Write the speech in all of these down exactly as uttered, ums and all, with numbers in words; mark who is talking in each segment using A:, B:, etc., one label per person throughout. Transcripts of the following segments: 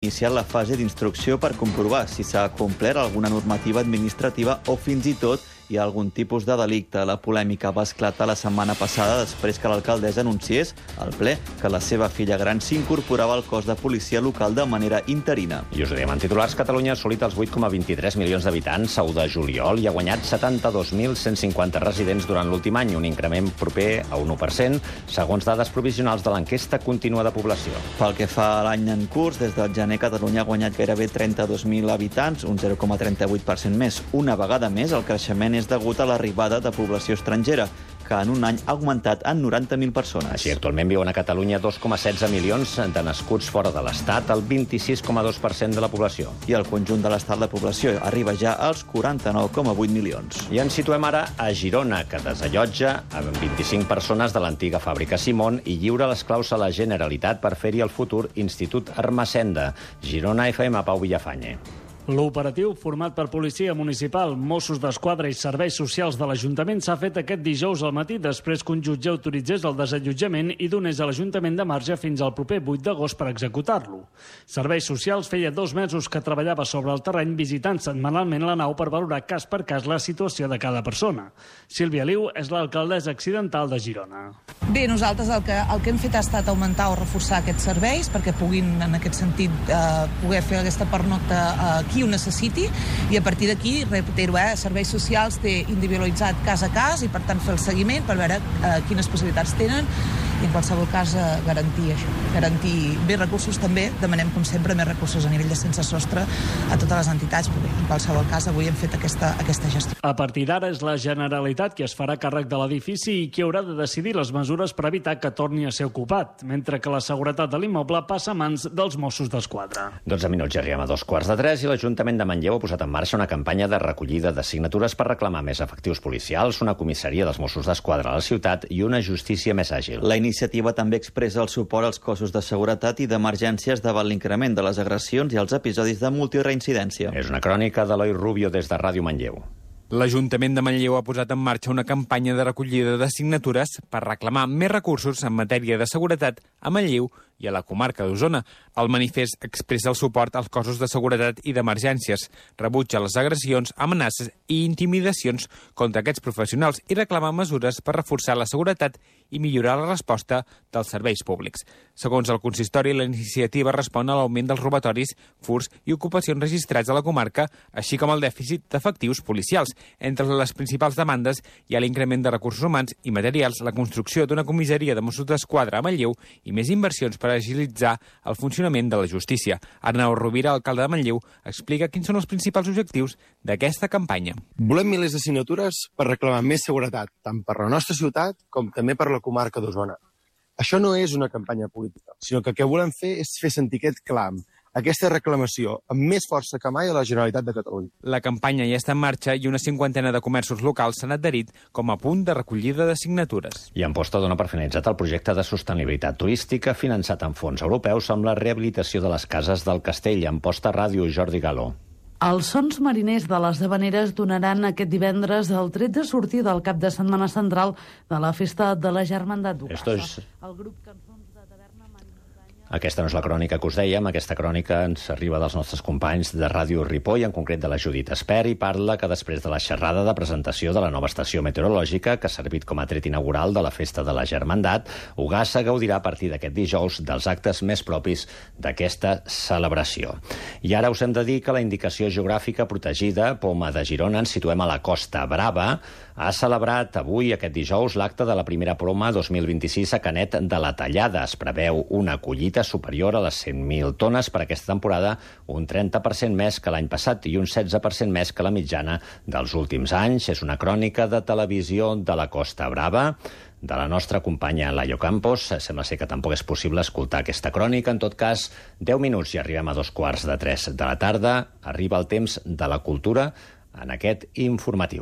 A: iniciat la fase d'instrucció per comprovar si s'ha complert alguna normativa administrativa o fins i tot hi ha algun tipus de delicte. La polèmica va esclatar la setmana passada després que l'alcaldessa anunciés al ple que la seva filla gran s'incorporava al cos de policia local de manera interina.
B: I us ho diem en titulars, Catalunya ha assolit els vuit coma vint-i-tres milions d'habitants a u de juliol i ha guanyat setanta-dos mil cent cinquanta residents durant l'últim any, un increment proper a un u per cent, segons dades provisionals de l'enquesta contínua de població.
A: Pel que fa a l'any en curs, des del gener Catalunya ha guanyat gairebé trenta-dos mil habitants, un zero coma trenta-vuit per cent més. Una vegada més, el creixement és degut a l'arribada de població estrangera, que en un any ha augmentat en noranta mil persones.
B: Així, actualment viuen a Catalunya dos coma setze milions de nascuts fora de l'Estat, el vint-i-sis coma dos per cent de la població.
A: I el conjunt de l'estat de població arriba ja als quaranta-nou coma vuit milions.
B: I ens situem ara a Girona, que desallotja amb vint-i-cinc persones de l'antiga fàbrica Simón i lliura les claus a la Generalitat per fer-hi el futur Institut Ermessenda. Girona, F M, Pau Villafañe.
C: L'operatiu, format per Policia Municipal, Mossos d'Esquadra i Serveis Socials de l'Ajuntament, s'ha fet aquest dijous al matí després que un jutge autoritzés el desallotjament i donés a l'Ajuntament de marge fins al proper vuit d'agost per executar-lo. Serveis Socials feia dos mesos que treballava sobre el terreny visitant setmanalment la nau per valorar cas per cas la situació de cada persona. Sílvia Liu és l'alcaldessa accidental de Girona.
D: Bé, nosaltres el que, el que hem fet ha estat augmentar o reforçar aquests serveis perquè puguin, en aquest sentit, eh, poder fer aquesta pernocta eh, qui ho necessiti, i a partir d'aquí, reitero, eh, Serveis Socials té individualitzat cas a cas i per tant fer el seguiment per veure eh, quines possibilitats tenen i en qualsevol cas eh, garantir això, garantir més recursos. També demanem, com sempre, més recursos a nivell de sense sostre a totes les entitats, però bé, en qualsevol cas avui hem fet aquesta, aquesta gestió.
C: A partir d'ara és la Generalitat qui es farà càrrec de l'edifici i qui haurà de decidir les mesures per evitar que torni a ser ocupat, mentre que la seguretat de l'immoble passa a mans dels Mossos d'Esquadra.
B: dotze minuts, ja arribem a dos quarts de tres i l'Ajuntament de Manlleu ha posat en marxa una campanya de recollida de signatures per reclamar més efectius policials, una comissaria dels Mossos d'Esquadra a la ciutat i una justícia més àgil.
A: La iniciativa també expressa el suport als cossos de seguretat i d'emergències davant l'increment de les agressions i els episodis de multireincidència.
B: És una crònica d'Eloi Rubio des de Ràdio Manlleu.
E: L'Ajuntament de Manlleu ha posat en marxa una campanya de recollida de signatures per reclamar més recursos en matèria de seguretat a Manlleu i a la comarca d'Osona. El manifest expressa el suport als cossos de seguretat i d'emergències, rebutja les agressions, amenaces i intimidacions contra aquests professionals i reclama mesures per reforçar la seguretat i millorar la resposta dels serveis públics. Segons el consistori, la iniciativa respon a l'augment dels robatoris, furts i ocupacions registrats a la comarca, així com el dèficit d'efectius policials. Entre les principals demandes hi ha l'increment de recursos humans i materials, la construcció d'una comissaria de Mossos d'Esquadra a Manlleu i més inversions per agilitzar el funcionament de la justícia. Arnau Rovira, alcalde de Manlleu, explica quins són els principals objectius d'aquesta campanya.
F: Volem milers de signatures per reclamar més seguretat, tant per la nostra ciutat com també per la comarca d'Osona. Això no és una campanya política, sinó que el que volem fer és fer sentir aquest clam, aquesta reclamació amb més força que mai a la Generalitat de Catalunya.
E: La campanya ja està en marxa i una cinquantena de comerços locals s'han adherit com a punt de recollida de signatures.
B: I Amposta dona per finalitzat el projecte de sostenibilitat turística finançat amb fons europeus amb la rehabilitació de les cases del castell. Amposta Ràdio, Jordi Galó.
G: Els sons mariners de les Havaneres donaran aquest divendres el tret de sortir del cap de setmana central de la festa de la Germandat d'Ugassa.
B: És...
G: El grup Cançons de Taverna Marimuntanya...
B: Aquesta no és la crònica que us dèiem. Aquesta crònica ens arriba dels nostres companys de Ràdio Ripoll, en concret de la Judit Esper, i parla que després de la xerrada de presentació de la nova estació meteorològica, que ha servit com a tret inaugural de la festa de la Germandat, Ugassa gaudirà a partir d'aquest dijous dels actes més propis d'aquesta celebració. I ara us hem de dir que la indicació geogràfica protegida, Poma de Girona, ens situem a la Costa Brava, ha celebrat avui, aquest dijous, l'acte de la primera Poma dos mil vint-i-sis a Canet de la Tallada. Es preveu una collita superior a les cent mil tones per aquesta temporada, un trenta per cent més que l'any passat i un setze per cent més que la mitjana dels últims anys. És una crònica de televisió de la Costa Brava, de la nostra companya Laio Campos. Sembla ser que tampoc és possible escoltar aquesta crònica. En tot cas, deu minuts i arribem a dos quarts de tres de la tarda. Arriba el temps de la cultura en aquest informatiu.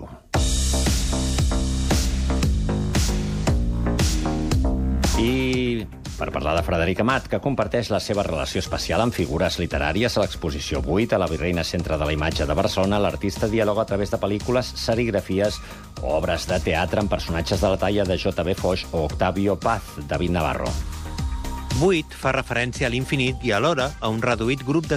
B: I per parlar de Frederic Amat, que comparteix la seva relació especial amb figures literàries a l'exposició vuit a la Virreina Centre de la Imatge de Barcelona, l'artista dialoga a través de pel·lícules, serigrafies o obres de teatre amb personatges de la talla de J B Foix o Octavio Paz, David Navarro.
H: vuit fa referència a l'infinit i alhora a un reduït grup de